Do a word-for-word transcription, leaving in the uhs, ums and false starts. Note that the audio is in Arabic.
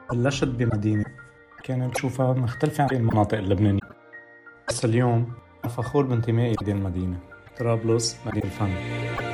بلشت بمدينة كانت تشوفها مختلفة عن باقي المناطق اللبنانية، بس اليوم أنا فخور بانتمائي لهذه المدينة. طرابلس مدينة الفن.